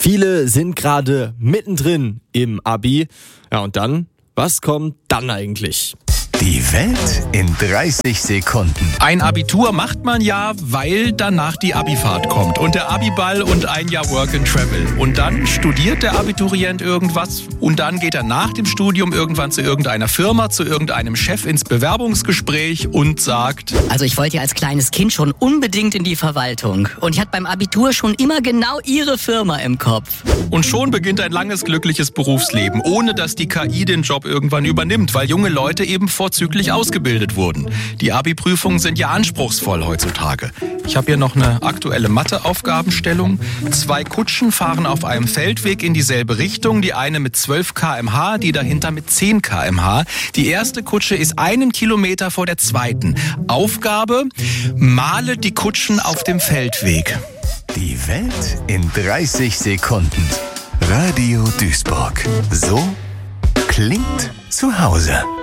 Viele sind gerade mittendrin im Abi. Ja, und dann? Was kommt dann eigentlich? Die Welt in 30 Sekunden. Ein Abitur macht man ja, weil danach die Abifahrt kommt und der Abiball und ein Jahr Work and Travel. Und dann studiert der Abiturient irgendwas und dann geht er nach dem Studium irgendwann zu irgendeiner Firma, zu irgendeinem Chef ins Bewerbungsgespräch und sagt: Also ich wollte ja als kleines Kind schon unbedingt in die Verwaltung. Und ich hatte beim Abitur schon immer genau Ihre Firma im Kopf. Und schon beginnt ein langes, glückliches Berufsleben, ohne dass die KI den Job irgendwann übernimmt, weil junge Leute eben vorzüglich ausgebildet wurden. Die Abi-Prüfungen sind ja anspruchsvoll heutzutage. Ich habe hier noch eine aktuelle Mathe-Aufgabenstellung. 2 Kutschen fahren auf einem Feldweg in dieselbe Richtung. Die eine mit 12 km/h, die dahinter mit 10 km/h. Die erste Kutsche ist 1 Kilometer vor der zweiten. Aufgabe: male die Kutschen auf dem Feldweg. Die Welt in 30 Sekunden. Radio Duisburg. So klingt zu Hause.